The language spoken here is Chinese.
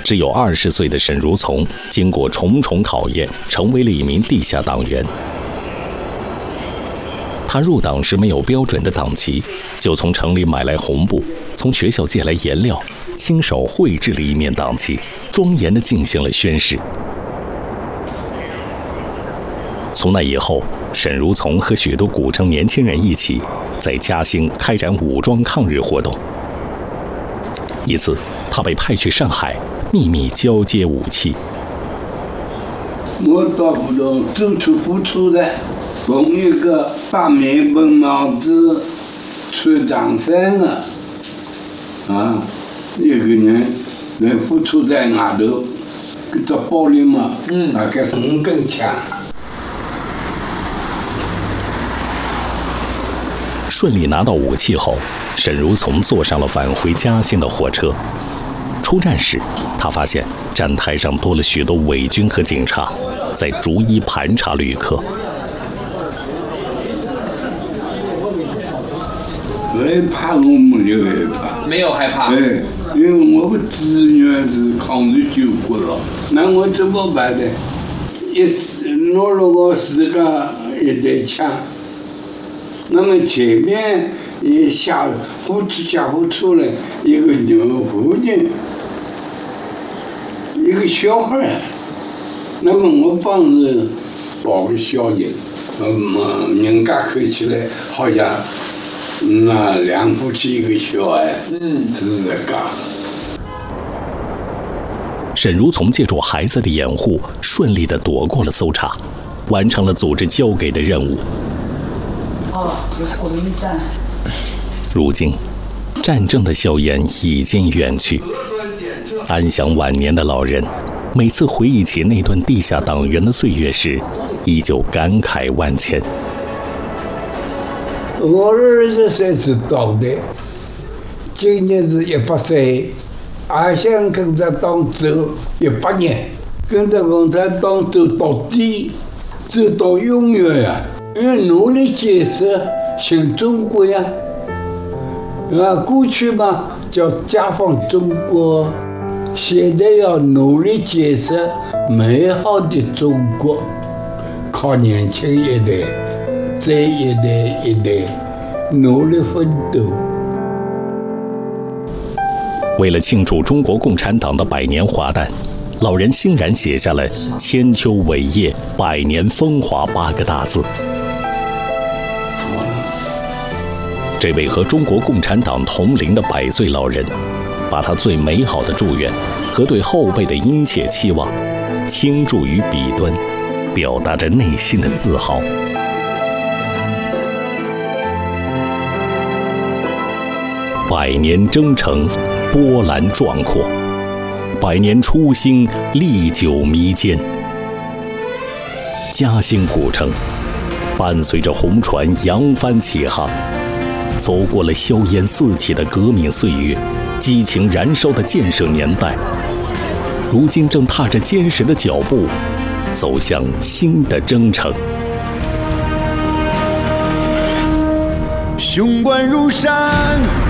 只有20岁的沈如从，经过重重考验，成为了一名地下党员。他入党时没有标准的党旗，就从城里买来红布，从学校借来颜料，亲手绘制了一面党旗，庄严地进行了宣誓。从那以后，沈如从和许多古城年轻人一起，在嘉兴开展武装抗日活动。一次，他被派去上海，秘密交接武器。 我到不了走出付出的。从一个把面粉帽子穿长衫的一个人来付出在外头，给这包里嘛，大概是5根枪。 顺利拿到武器后，沈如从坐上了返回嘉兴的火车。出站时，他发现站台上多了许多伪军和警察，在逐一盘查旅客。 害怕我没有害怕， 没有害怕。 因为我的志愿是抗日救国了，那我怎么办呢？拿了我自个一袋枪，那么前面一下家伙出来一个妇人，一个小孩，那么我帮着抱个小人，人家看起来好像。那2夫妻一个小孩，是这个。 沈如从借助孩子的掩护，顺利地躲过了搜查，完成了组织交给的任务。如今，战争的硝烟已经远去，安享晚年的老人，每次回忆起那段地下党员的岁月时，依旧感慨万千。 我20岁是到的，今年是100岁，还想跟着党走100年，跟着共产党走到底，走到永远呀！要努力建设新中国呀！过去嘛叫解放中国，现在要努力建设美好的中国，靠年轻一代。这一代努力奋斗。 为了庆祝中国共产党的100年华诞，老人欣然写下了“千秋伟业，100年风华”8个大字。这位和中国共产党同龄的100岁老人，把他最美好的祝愿和对后辈的殷切期望倾注于笔端，表达着内心的自豪。100年征程，波澜壮阔；100年初心，历久弥坚。嘉兴古城，伴随着红船扬帆起航，走过了硝烟四起的革命岁月，激情燃烧的建设年代，如今正踏着坚实的脚步，走向新的征程。 雄关如山。